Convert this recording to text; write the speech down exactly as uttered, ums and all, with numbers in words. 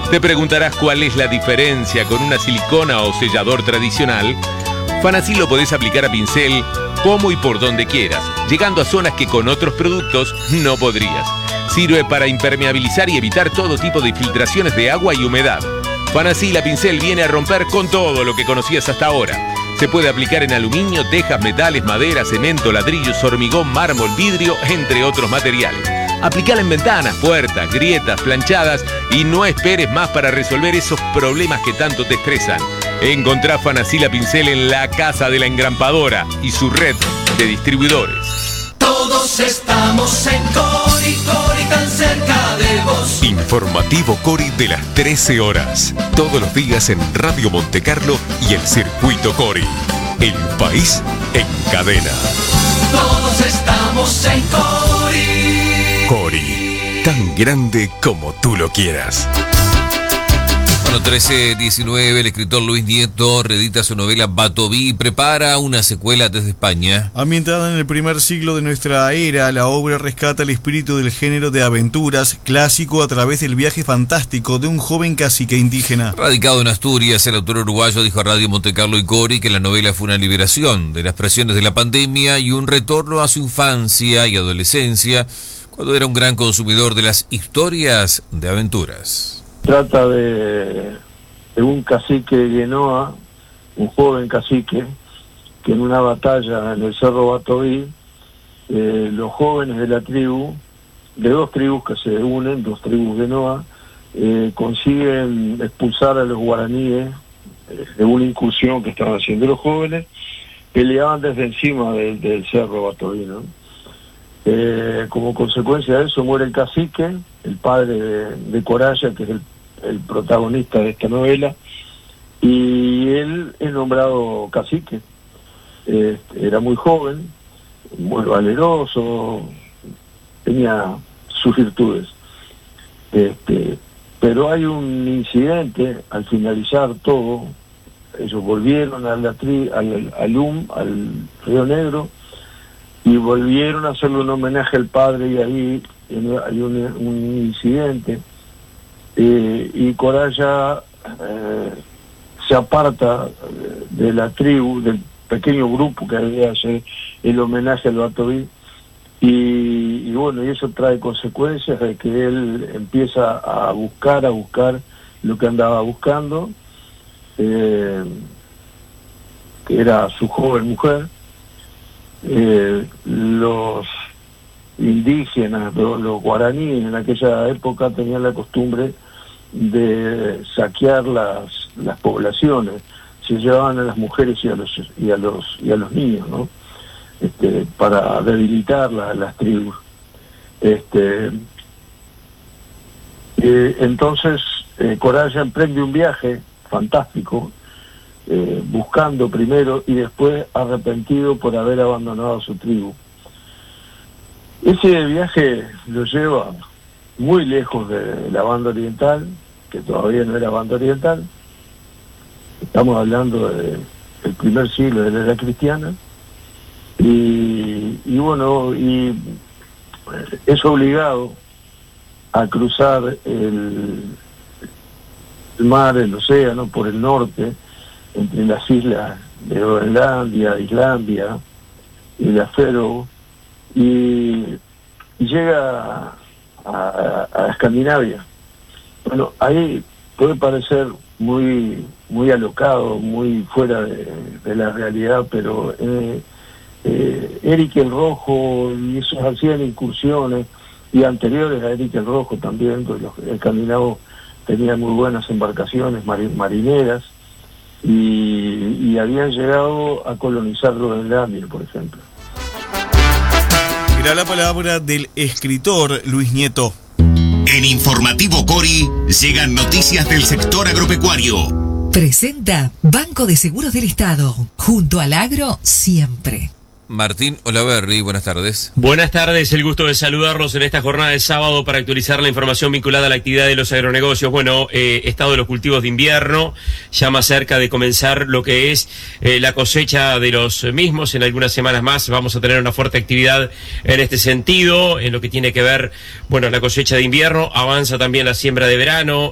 Te preguntarás cuál es la diferencia con una silicona o sellador tradicional. Fanasil lo podés aplicar a pincel como y por donde quieras, llegando a zonas que con otros productos no podrías. Sirve para impermeabilizar y evitar todo tipo de filtraciones de agua y humedad. Fanasil a pincel viene a romper con todo lo que conocías hasta ahora. Se puede aplicar en aluminio, tejas, metales, madera, cemento, ladrillos, hormigón, mármol, vidrio, entre otros materiales. Aplicala en ventanas, puertas, grietas, planchadas y no esperes más para resolver esos problemas que tanto te estresan. Encontrá Fanasil a pincel en la Casa de la Engrampadora y su red de distribuidores. Todos estamos en Cori, Cori, tan cerca de vos. Informativo Cori de las trece horas. Todos los días en Radio Montecarlo y el Circuito Cori. El país en cadena. Todos estamos en Cori. Cori, tan grande como tú lo quieras. Bueno, trece diecinueve, el escritor Luis Nieto reedita su novela Batoví y prepara una secuela desde España. Ambientada en el primer siglo de nuestra era, la obra rescata el espíritu del género de aventuras clásico a través del viaje fantástico de un joven cacique indígena. Radicado en Asturias, el autor uruguayo dijo a Radio Montecarlo y Cori que la novela fue una liberación de las presiones de la pandemia y un retorno a su infancia y adolescencia, cuando era un gran consumidor de las historias de aventuras. Trata de, de un cacique de Genoa, un joven cacique, que en una batalla en el Cerro Batoví, eh, los jóvenes de la tribu, de dos tribus que se unen, dos tribus de Genoa, eh, consiguen expulsar a los guaraníes eh, de una incursión que estaban haciendo los jóvenes, peleaban desde encima del, del Cerro Batoví, ¿no? Eh, como consecuencia de eso muere el cacique, el padre de, de Coraya, que es el, el protagonista de esta novela, y él es nombrado cacique. Eh, era muy joven, muy valeroso, tenía sus virtudes. Este, pero hay un incidente al finalizar todo. Ellos volvieron a la tri, al, al U M, al Río Negro, y volvieron a hacerle un homenaje al padre, y ahí hay un, un incidente, eh, y Coraya eh, se aparta de la tribu, del pequeño grupo que había hacer el homenaje al Batoví, y, y bueno, y eso trae consecuencias de que él empieza a buscar, a buscar lo que andaba buscando, eh, que era su joven mujer. Eh, los indígenas, los, los guaraníes en aquella época tenían la costumbre de saquear las, las poblaciones, se llevaban a las mujeres y a los y a los y a los niños, ¿no? Este, para debilitar la, las tribus. Este, eh, entonces eh, Coraya emprende un viaje fantástico, Eh, buscando primero y después arrepentido por haber abandonado su tribu. Ese viaje lo lleva muy lejos de la banda oriental, que todavía no era banda oriental. Estamos hablando de, del primer siglo de la era cristiana, y, y bueno, y es obligado a cruzar el, el mar, el océano, por el norte, entre las islas de Groenlandia, Islandia y la Faroe, y, y llega a, a, a Escandinavia. Bueno, ahí puede parecer muy muy alocado, muy fuera de, de la realidad, pero eh, eh, Eric el Rojo y esos hacían incursiones, y anteriores a Eric el Rojo también, pues los escandinavos tenían muy buenas embarcaciones mari- marineras, Y, y habían llegado a colonizar Groenlandia, por ejemplo. Era la palabra del escritor Luis Nieto. En Informativo Cori llegan noticias del sector agropecuario. Presenta Banco de Seguros del Estado. Junto al agro, siempre. Martín Olaverri, buenas tardes. Buenas tardes, el gusto de saludarlos en esta jornada de sábado para actualizar la información vinculada a la actividad de los agronegocios. Bueno, eh, estado de los cultivos de invierno, ya más cerca de comenzar lo que es eh, la cosecha de los mismos. En algunas semanas más vamos a tener una fuerte actividad en este sentido, en lo que tiene que ver, bueno, la cosecha de invierno. Avanza también la siembra de verano,